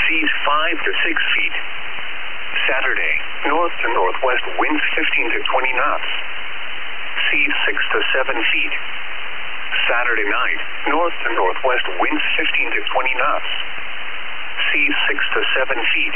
Seas 5 to 6 feet. Saturday, north to northwest winds 15 to 20 knots. Seas 6 to 7 feet. Saturday night, north to northwest winds 15 to 20 knots. Seas 6 to 7 feet.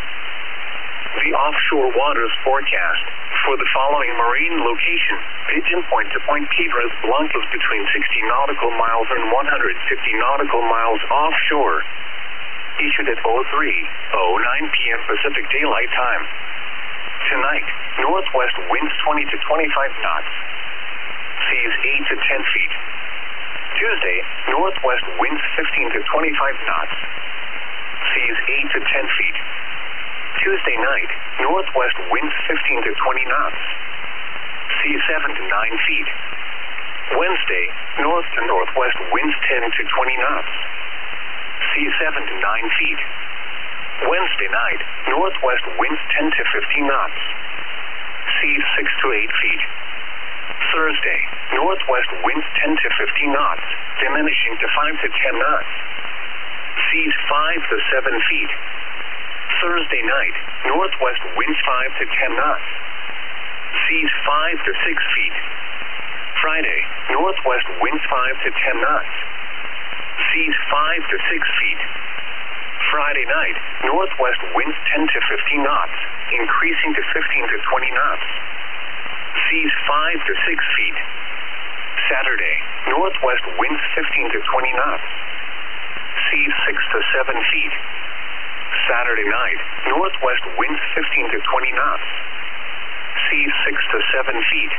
The offshore waters forecast for the following marine location: Pigeon Point to Point Piedras Blancas between 60 nautical miles and 150 nautical miles offshore. Issued at 03:09 p.m. Pacific Daylight Time. Tonight, northwest winds 20 to 25 knots. Seas 8 to 10 feet. Tuesday, northwest winds 15 to 25 knots. Seas 8 to 10 feet. Tuesday night, northwest winds 15 to 20 knots. Seas 7 to 9 feet. Wednesday, north to northwest winds 10 to 20 knots. Seas 7 to 9 feet. Wednesday night, northwest winds 10 to 15 knots. Seas 6 to 8 feet. Thursday, northwest winds 10 to 15 knots, diminishing to 5 to 10 knots. Seas 5 to 7 feet. Thursday night, northwest winds 5 to 10 knots. Seas 5 to 6 feet. Friday, northwest winds 5 to 10 knots. Seas 5 to 6 feet. Friday night, northwest winds 10 to 15 knots, increasing to 15 to 20 knots. Seas 5 to 6 feet. Saturday, northwest winds 15 to 20 knots. Seas 6 to 7 feet. Saturday night, northwest winds 15 to 20 knots. Seas 6 to 7 feet.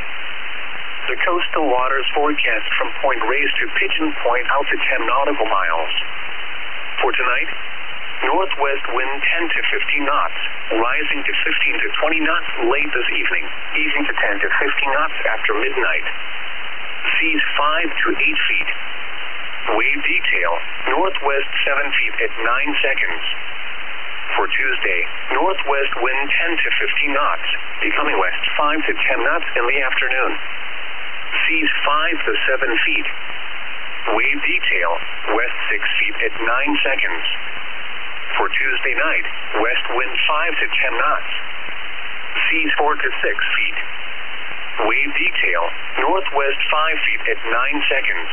The coastal waters forecast from Point Reyes to Pigeon Point out to 10 nautical miles. For tonight, northwest wind 10 to 15 knots, rising to 15 to 20 knots late this evening, easing to 10 to 15 knots after midnight. Seas 5 to 8 feet. Wave detail, northwest 7 feet at 9 seconds. For Tuesday, northwest wind 10 to 15 knots, becoming west 5 to 10 knots in the afternoon. Seas 5 to 7 feet. Wave detail, west 6 feet at 9 seconds. For Tuesday night, west wind 5 to 10 knots. Seas 4 to 6 feet. Wave detail, northwest 5 feet at 9 seconds.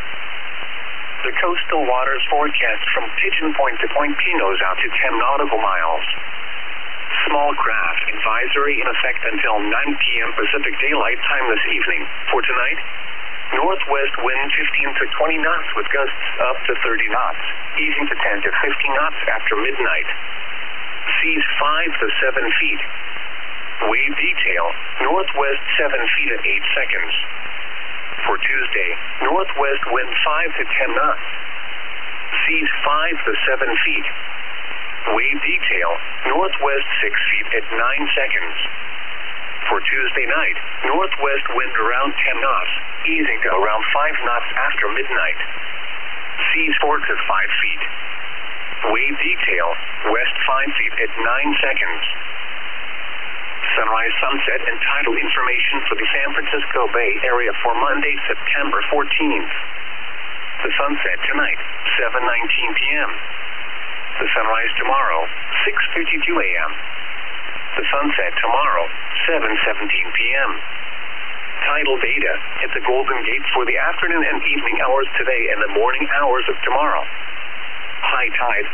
The coastal waters forecast from Pigeon Point to Point Pinos out to 10 nautical miles. Small craft advisory in effect until 9 p.m. Pacific Daylight Time this evening. For tonight, northwest wind 15 to 20 knots with gusts up to 30 knots, easing to 10 to 15 knots after midnight. Seas 5 to 7 feet. Wave detail, northwest 7 feet at 8 seconds. For Tuesday, northwest wind 5 to 10 knots. Seas 5 to 7 feet. Wave detail, northwest 6 feet at 9 seconds. For Tuesday night, northwest wind around 10 knots, easing to around 5 knots after midnight. Seas 4 to 5 feet. Wave detail, west 5 feet at 9 seconds. Sunrise, sunset, and tidal information for the San Francisco Bay Area for Monday, September 14th. The sunset tonight, 7:19 p.m. The sunrise tomorrow, 6:32 a.m. The sunset tomorrow, 7:17 p.m. Tidal data at the Golden Gate for the afternoon and evening hours today and the morning hours of tomorrow. High tide,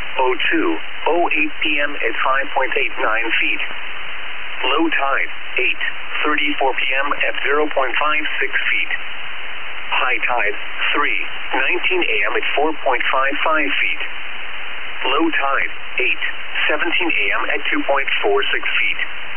02:08 p.m. at 5.89 feet. Low tide, 8:34 p.m. at 0.56 feet. High tide, 3:19 a.m. at 4.55 feet. Low tide, 8:17 a.m. at 2.46 feet.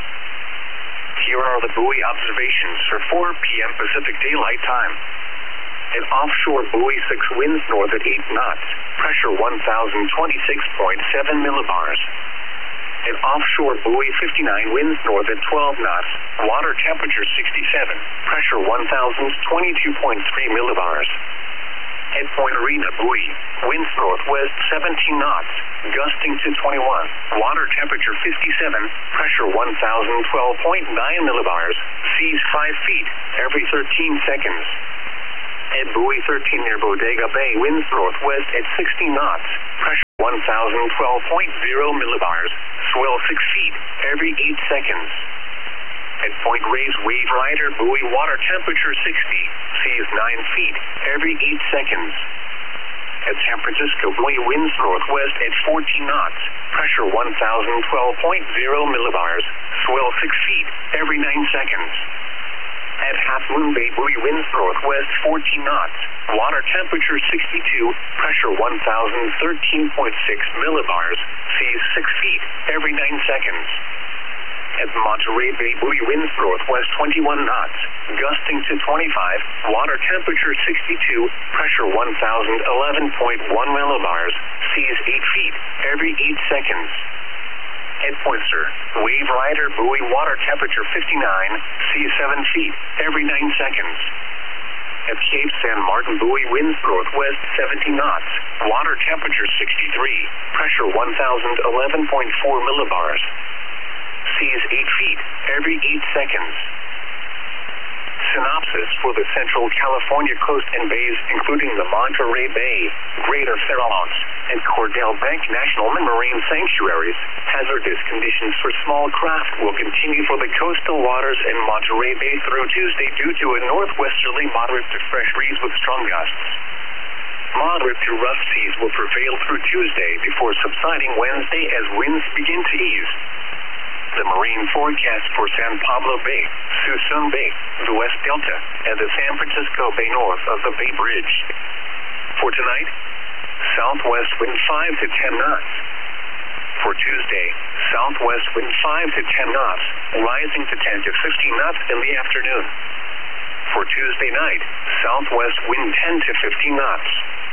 Here are the buoy observations for 4 p.m. Pacific Daylight Time. An offshore buoy 6 winds north at 8 knots, pressure 1,026.7 millibars. An offshore buoy 59 winds north at 12 knots, water temperature 67, pressure 1,022.3 millibars. At Point Arena buoy, winds northwest 17 knots, gusting to 21, water temperature 57, pressure 1,012.9 millibars, seas 5 feet every 13 seconds. At buoy 13 near Bodega Bay, winds northwest at 60 knots, pressure 1012.0 millibars, swell 6 feet every 8 seconds. At Point Reyes Wave Rider buoy, water temperature 60, seas 9 feet every 8 seconds. At San Francisco buoy, winds northwest at 14 knots, pressure 1012.0 millibars, swell 6 feet every 9 seconds. At Half Moon Bay buoy, winds northwest 14 knots, water temperature 62, pressure 1013.6 millibars, seas 6 feet every 9 seconds. At Monterey Bay buoy, winds northwest 21 knots, gusting to 25, water temperature 62, pressure 1011.1 millibars, seas 8 feet every 8 seconds. At Poinsett, Wave Rider buoy, water temperature 59, seas 7 feet every 9 seconds. At Cape San Martin buoy, winds northwest 17 knots, water temperature 63, pressure 1011.4 millibars, seas 8 feet every 8 seconds. Synopsis for the Central California coast and bays, including the Monterey Bay, Greater Farallones, and Cordell Bank National Marine Sanctuaries. Hazardous conditions for small craft will continue for the coastal waters in Monterey Bay through Tuesday due to a northwesterly moderate to fresh breeze with strong gusts. Moderate to rough seas will prevail through Tuesday before subsiding Wednesday as winds begin to ease. The marine forecast for San Pablo Bay, Suisun Bay, the West Delta, and the San Francisco Bay north of the Bay Bridge. For tonight, southwest wind 5 to 10 knots. For Tuesday, southwest wind 5 to 10 knots, rising to 10 to 15 knots in the afternoon. For Tuesday night, southwest wind 10 to 15 knots.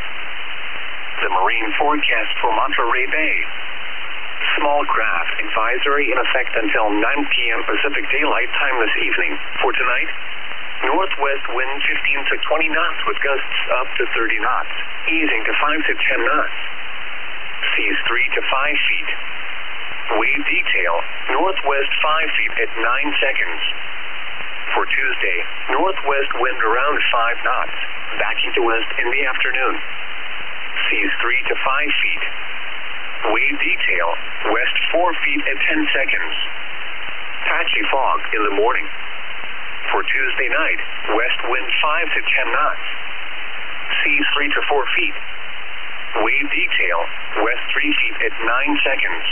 The marine forecast for Monterey Bay. Small craft advisory in effect until 9 p.m. Pacific Daylight Time this evening. For tonight, northwest wind 15 to 20 knots with gusts up to 30 knots, easing to 5 to 10 knots. Seas 3 to 5 feet. Wave detail, northwest 5 feet at 9 seconds. For Tuesday, northwest wind around 5 knots, backing to west in the afternoon. Seas 3 to 5 feet. Wave detail, west 4 feet at 10 seconds. Patchy fog in the morning. For Tuesday night, west wind 5 to 10 knots. Seas 3 to 4 feet. Wave detail, west 3 feet at 9 seconds.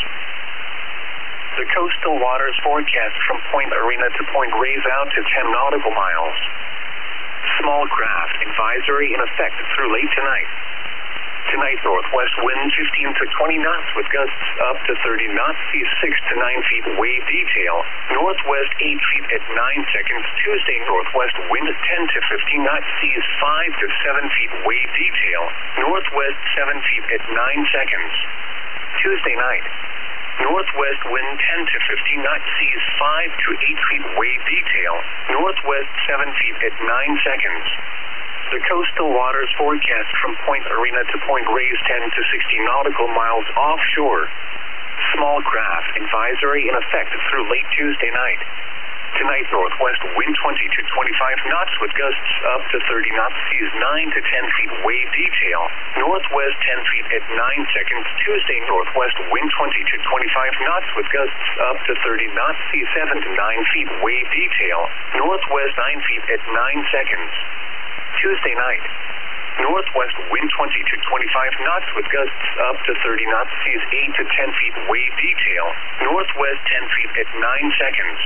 The coastal waters forecast from Point Arena to Point Reyes out to 10 nautical miles. Small craft advisory in effect through late tonight. Tonight, northwest wind 15 to 20 knots with gusts up to 30 knots, seas 6 to 9 feet, wave detail, northwest 8 feet at 9 seconds. Tuesday, northwest wind 10 to 15 knots, seas 5 to 7 feet, wave detail, northwest 7 feet at 9 seconds. Tuesday night, northwest wind 10 to 15 knots, seas 5 to 8 feet, wave detail, northwest 7 feet at 9 seconds. The coastal waters forecast from Point Arena to Point Reyes 10 to 60 nautical miles offshore. Small craft advisory in effect through late Tuesday night. Tonight, northwest wind 20 to 25 knots with gusts up to 30 knots, seas 9 to 10 feet, wave detail, northwest 10 feet at 9 seconds. Tuesday, northwest wind 20 to 25 knots with gusts up to 30 knots, seas 7 to 9 feet, wave detail, northwest 9 feet at 9 seconds. Tuesday night, northwest wind 20 to 25 knots with gusts up to 30 knots, seas 8 to 10 feet, wave detail, northwest 10 feet at 9 seconds.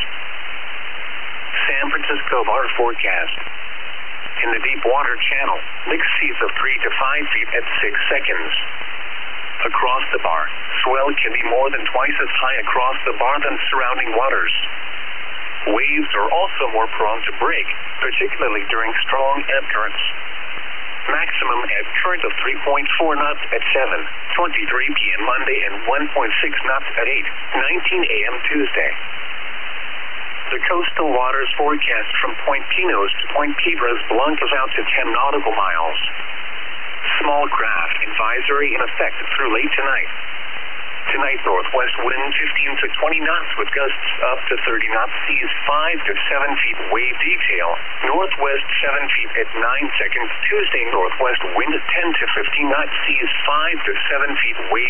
San Francisco bar forecast. In the deep water channel, mixed seas of 3 to 5 feet at 6 seconds. Across the bar, swell can be more than twice as high across the bar than surrounding waters. Waves are also more prone to break, particularly during strong ebb currents. Maximum ebb current of 3.4 knots at 7:23 p.m. Monday and 1.6 knots at 8:19 a.m. Tuesday. The coastal waters forecast from Point Pinos to Point Piedras Blancas out to 10 nautical miles. Small craft advisory in effect through late tonight. Tonight, northwest wind 15 to 20 knots with gusts up to 30 knots, seas 5 to 7 feet, wave detail, northwest 7 feet at 9 seconds. Tuesday, northwest wind 10 to 15 knots, seas 5 to 7 feet, wave